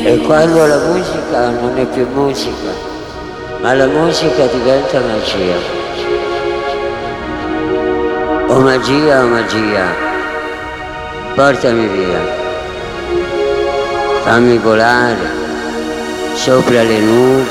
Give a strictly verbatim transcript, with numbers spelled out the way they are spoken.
E quando la musica non è più musica, ma la musica diventa magia. O magia o magia, portami via, fammi volare sopra le nubi